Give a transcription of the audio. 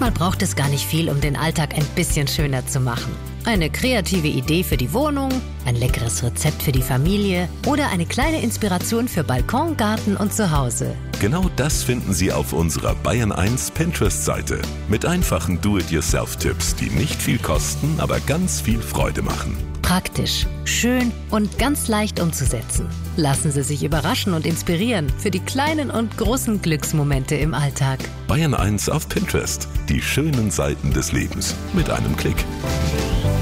Manchmal braucht es gar nicht viel, um den Alltag ein bisschen schöner zu machen. Eine kreative Idee für die Wohnung, ein leckeres Rezept für die Familie oder eine kleine Inspiration für Balkon, Garten und Zuhause. Genau das finden Sie auf unserer Bayern 1 Pinterest-Seite. Mit einfachen Do-it-yourself-Tipps, die nicht viel kosten, aber ganz viel Freude machen. Praktisch, schön und ganz leicht umzusetzen. Lassen Sie sich überraschen und inspirieren für die kleinen und großen Glücksmomente im Alltag. Bayern 1 auf Pinterest. Die schönen Seiten des Lebens. Mit einem Klick.